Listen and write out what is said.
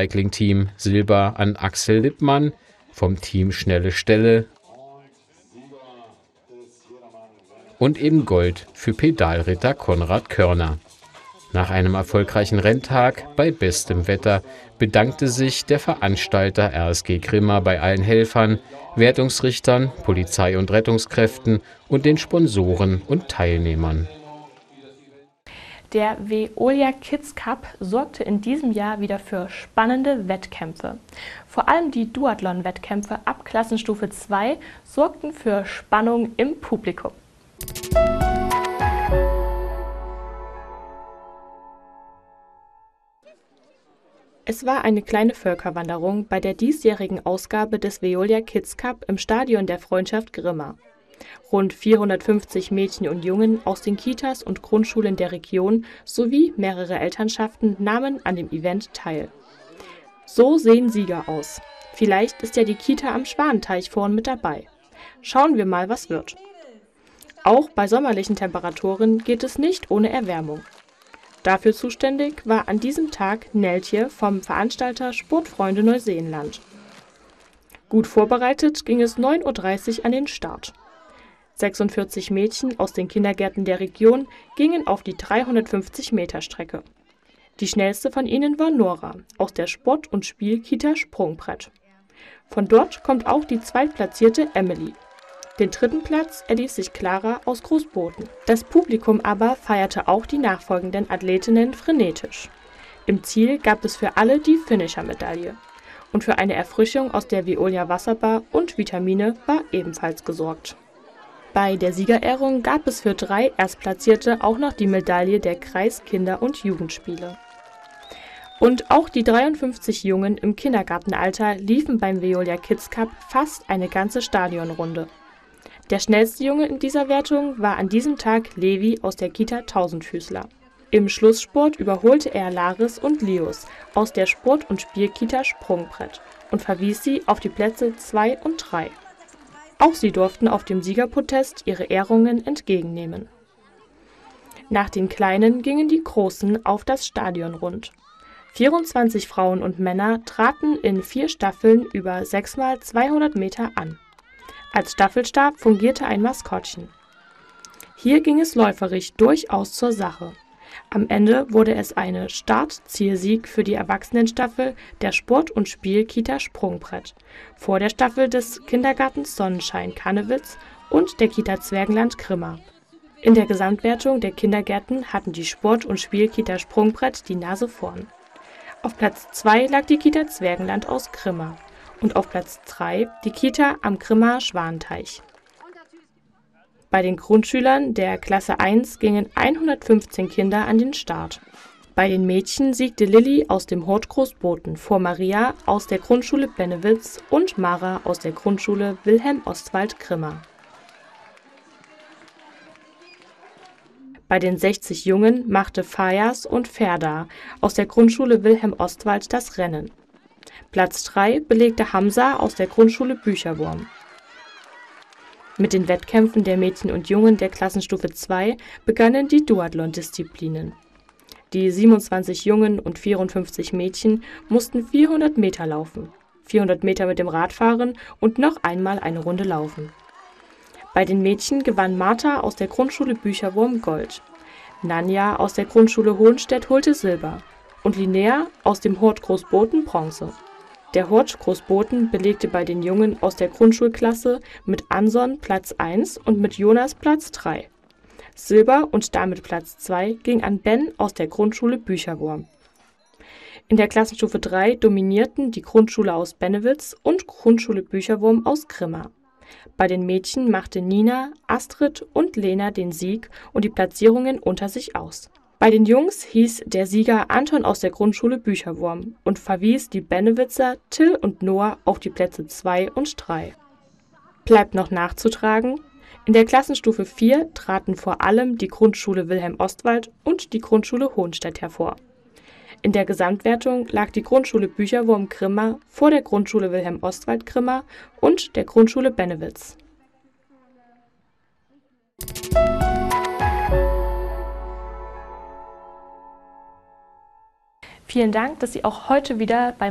Recycling-Team Silber an Axel Lippmann, vom Team Schnelle Stelle und eben Gold für Pedalritter Konrad Körner. Nach einem erfolgreichen Renntag bei bestem Wetter bedankte sich der Veranstalter RSG Grimma bei allen Helfern, Wertungsrichtern, Polizei- und Rettungskräften und den Sponsoren und Teilnehmern. Der Veolia Kids Cup sorgte in diesem Jahr wieder für spannende Wettkämpfe. Vor allem die Duathlon-Wettkämpfe ab Klassenstufe 2 sorgten für Spannung im Publikum. Es war eine kleine Völkerwanderung bei der diesjährigen Ausgabe des Veolia Kids Cup im Stadion der Freundschaft Grimma. Rund 450 Mädchen und Jungen aus den Kitas und Grundschulen der Region sowie mehrere Elternschaften nahmen an dem Event teil. So sehen Sieger aus. Vielleicht ist ja die Kita am Schwanenteich vorn mit dabei. Schauen wir mal, was wird. Auch bei sommerlichen Temperaturen geht es nicht ohne Erwärmung. Dafür zuständig war an diesem Tag Neltje vom Veranstalter Sportfreunde Neuseeland. Gut vorbereitet ging es 9:30 Uhr an den Start. 46 Mädchen aus den Kindergärten der Region gingen auf die 350-Meter-Strecke. Die schnellste von ihnen war Nora aus der Sport- und Spielkita Sprungbrett. Von dort kommt auch die zweitplatzierte Emily. Den dritten Platz erließ sich Clara aus Großboten. Das Publikum aber feierte auch die nachfolgenden Athletinnen frenetisch. Im Ziel gab es für alle die Finisher-Medaille. Und für eine Erfrischung aus der Veolia Wasserbar und Vitamine war ebenfalls gesorgt. Bei der Siegerehrung gab es für 3 Erstplatzierte auch noch die Medaille der Kreiskinder- und Jugendspiele. Und auch die 53 Jungen im Kindergartenalter liefen beim Veolia Kids Cup fast eine ganze Stadionrunde. Der schnellste Junge in dieser Wertung war an diesem Tag Levi aus der Kita Tausendfüßler. Im Schlusssport überholte er Laris und Leos aus der Sport- und Spielkita Sprungbrett und verwies sie auf die Plätze 2 und 3. Auch sie durften auf dem Siegerpodest ihre Ehrungen entgegennehmen. Nach den Kleinen gingen die Großen auf das Stadion rund. 24 Frauen und Männer traten in 4 Staffeln über 6 mal 200 Meter an. Als Staffelstab fungierte ein Maskottchen. Hier ging es läuferisch durchaus zur Sache. Am Ende wurde es eine Start-Zielsieg für die Erwachsenenstaffel der Sport- und Spiel-Kita Sprungbrett, vor der Staffel des Kindergartens Sonnenschein Kannewitz und der Kita Zwergenland Grimma. In der Gesamtwertung der Kindergärten hatten die Sport- und Spiel-Kita Sprungbrett die Nase vorn. Auf Platz 2 lag die Kita Zwergenland aus Grimma und auf Platz 3 die Kita am Grimmaer Schwanenteich. Bei den Grundschülern der Klasse 1 gingen 115 Kinder an den Start. Bei den Mädchen siegte Lilly aus dem Hort Großboten vor Maria aus der Grundschule Bennewitz und Mara aus der Grundschule Wilhelm Ostwald Grimma. Bei den 60 Jungen machte Fajas und Ferda aus der Grundschule Wilhelm Ostwald das Rennen. Platz 3 belegte Hamza aus der Grundschule Bücherwurm. Mit den Wettkämpfen der Mädchen und Jungen der Klassenstufe 2 begannen die Duathlon-Disziplinen. Die 27 Jungen und 54 Mädchen mussten 400 Meter laufen, 400 Meter mit dem Rad fahren und noch einmal eine Runde laufen. Bei den Mädchen gewann Martha aus der Grundschule Bücherwurm Gold. Nanja aus der Grundschule Hohenstedt holte Silber und Linnea aus dem Hort Großboten Bronze. Der Hort Großboten belegte bei den Jungen aus der Grundschulklasse mit Anson Platz 1 und mit Jonas Platz 3. Silber und damit Platz 2 ging an Ben aus der Grundschule Bücherwurm. In der Klassenstufe 3 dominierten die Grundschule aus Bennewitz und Grundschule Bücherwurm aus Grimma. Bei den Mädchen machte Nina, Astrid und Lena den Sieg und die Platzierungen unter sich aus. Bei den Jungs hieß der Sieger Anton aus der Grundschule Bücherwurm und verwies die Bennewitzer Till und Noah auf die Plätze 2 und 3. Bleibt noch nachzutragen: In der Klassenstufe 4 traten vor allem die Grundschule Wilhelm Ostwald und die Grundschule Hohenstedt hervor. In der Gesamtwertung lag die Grundschule Bücherwurm Grimma vor der Grundschule Wilhelm Ostwald Grimma und der Grundschule Bennewitz. Vielen Dank, dass Sie auch heute wieder beim